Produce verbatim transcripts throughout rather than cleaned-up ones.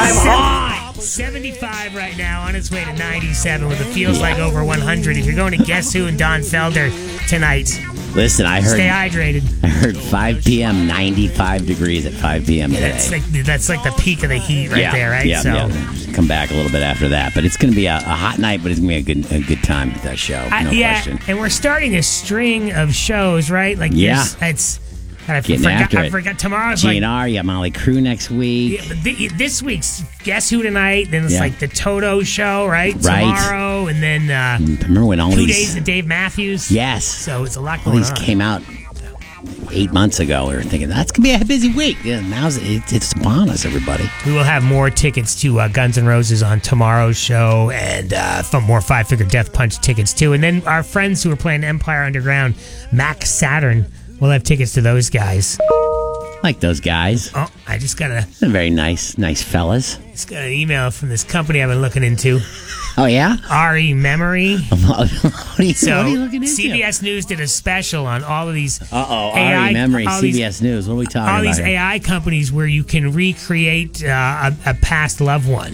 I'm hot. seventy-five right now, on its way to ninety-seven with it feels like over one hundred. If you're going to Guess Who and Don Felder tonight, listen, I heard. Stay hydrated. I heard five p.m. ninety-five degrees at five p.m. today. That's like that's like the peak of the heat right yeah, there, right? Yeah, so yeah. Come back a little bit after that, but it's going to be a, a hot night, but it's going to be a good a good time at that show. No I, yeah, question. And we're starting a string of shows, right? Like yeah, it's. I Getting forgot, after it. I forgot tomorrow's G N R, like, you got Molly Crew next week. Yeah, but the, this week's Guess Who tonight, then it's yeah. like the Toto show, right? Right. Tomorrow, and then uh, remember when all two these days of Dave Matthews. Yes. So it's a lot all going these on. came out eight months ago. We were thinking that's gonna be a busy week. Yeah, now it's, it's upon us, everybody. We will have more tickets to uh, Guns N' Roses on tomorrow's show, and uh, some more Five Finger Death Punch tickets too. And then our friends who are playing Empire Underground, Max Saturn, will have tickets to those guys. Like those guys. Oh, I just got a They're very nice, nice fellas. just got an email from this company I've been looking into. Oh yeah, R E Memory. what, are you, So what are you looking into? C B S News did a special on all of these. Uh oh, A I, R E Memory, all C B S these, News. What are we talking all about? All these here? A I companies where you can recreate uh, a, a past loved one.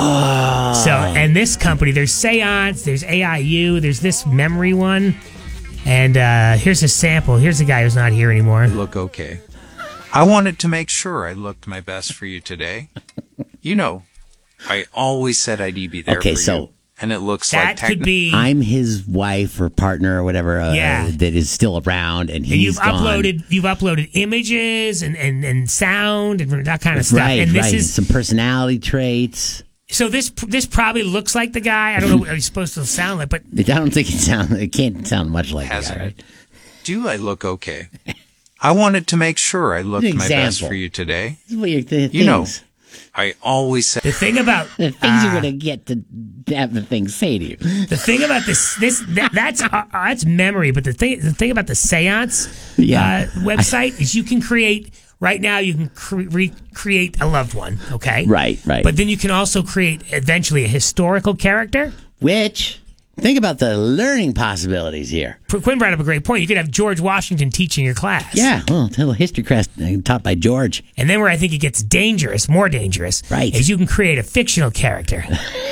Oh. So, and this company, there's Seance, there's A I U, there's this memory one. And uh, here's a sample. Here's a guy who's not here anymore. Look okay. I wanted to make sure I looked my best for you today. You know, I always said I'd be there Okay, for so you. And it looks that like techni- could be. I'm his wife or partner or whatever uh, Yeah. that is still around, and he's and you've gone. uploaded, you've uploaded images and, and, and sound and that kind of stuff. Right, and this right. is Some personality traits. so this this probably looks like the guy. I don't know what he's supposed to sound like, but I don't think it sound. It can't sound much like Has that, it? right? Do I look okay? I wanted to make sure I looked An my best example. for you today. This is what you're, the You know, things- I always said the thing about the things you're uh, going to get to have the things say to you. the thing about this this that, that's uh, that's memory, but the thing the thing about the Seance Yeah. uh, website is you can create right now you can cre- recreate a loved one, okay? Right, right. But then you can also create eventually a historical character. Which, think about the learning possibilities here. Quinn brought up a great point. You could have George Washington teaching your class. Yeah, well, a little history class uh, taught by George. And then where I think it gets dangerous, more dangerous, Right. is you can create a fictional character.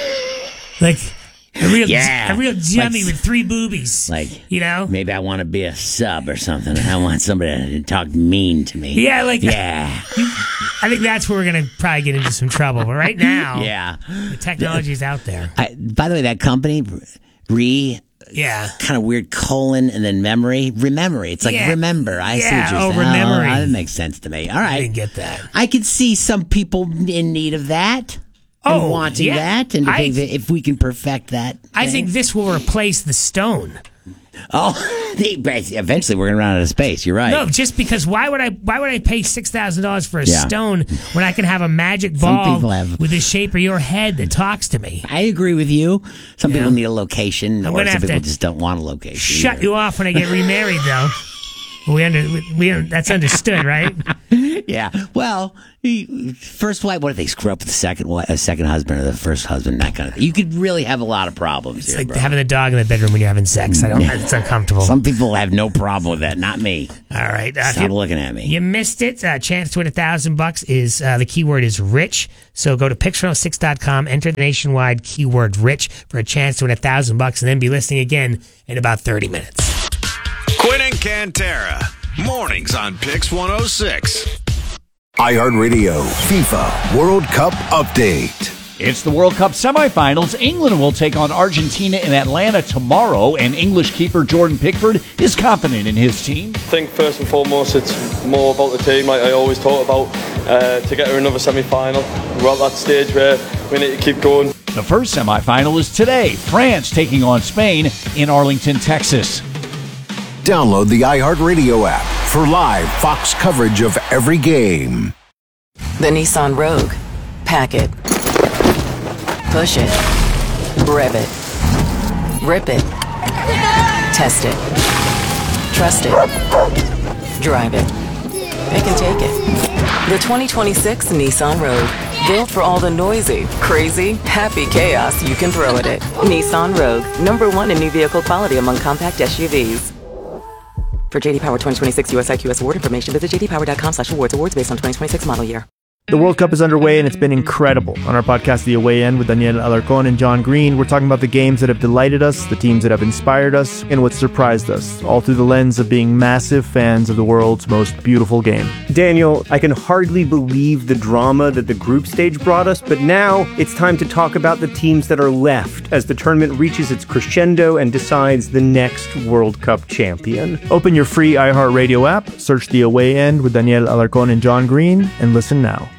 Like a real, Yeah. a real dummy Like- with three boobies. Like, you know? maybe I want to be a sub or something. I want somebody to talk mean to me. Yeah, like Yeah. I think that's where we're going to probably get into some trouble. But right now, Yeah. the technology's out there. I, by the way, that company, Re, Yeah. kind of weird colon and then memory. Rememory. It's like Yeah. remember. I see Yeah, what you're oh, saying. rememory. Oh, that makes sense to me. All I right. didn't get that. I could see some people in need of that. Oh, and wanting yeah. that. And I- if, if we can perfect that. I thing. think this will replace the stone. Oh, the- eventually we're going to run out of space. You're right. No, just because why would I why would I pay six thousand dollars for a Yeah. stone when I can have a magic Some ball people have- with the shape of your head that talks to me? I agree with you. Some Yeah. people need a location, I'm or gonna some have people to just don't want a location. Shut either. you off when I get remarried, though. We under we, we that's understood, right? Yeah. Well, he- first wife. What if they screw up with the second wife, a second husband, or the first husband? That kind of thing. You could really have a lot of problems It's here, like bro. having a dog in the bedroom when you're having sex. I don't. It's uncomfortable. Some people have no problem with that. Not me. All right. Uh, if Stop you, looking at me. you missed it. Uh, chance to win a thousand bucks is uh, the keyword is rich. So go to pix one oh six dot com, enter the nationwide keyword rich for a chance to win a thousand bucks, and then be listening again in about thirty minutes. Quinn and Cantera. Mornings on Pix one oh six. iHeartRadio FIFA World Cup Update. It's the World Cup semifinals. England will take on Argentina in Atlanta tomorrow, and English keeper Jordan Pickford is confident in his team. I think first and foremost it's more about the team, like I always talk about, uh, to get to another semi-final. We're at that stage where we need to keep going. The first semifinal is today. France taking on Spain in Arlington, Texas. Download the iHeartRadio app for live Fox coverage of every game. The Nissan Rogue. Pack it. Push it. Rev it. Rip it. Test it. Trust it. Drive it. Pick and take it. The twenty twenty-six Nissan Rogue. Built for all the noisy, crazy, happy chaos you can throw at it. Nissan Rogue. Number one in new vehicle quality among compact S U Vs. For J D Power twenty twenty-six U S I Q S award information, visit j d power dot com slash awards. Awards based on twenty twenty-six model year. The World Cup is underway and it's been incredible. On our podcast, The Away End, with Daniel Alarcón and John Green, we're talking about the games that have delighted us, the teams that have inspired us, and what surprised us, all through the lens of being massive fans of the world's most beautiful game. Daniel, I can hardly believe the drama that the group stage brought us, but now it's time to talk about the teams that are left as the tournament reaches its crescendo and decides the next World Cup champion. Open your free iHeartRadio app, search The Away End with Daniel Alarcón and John Green, and listen now.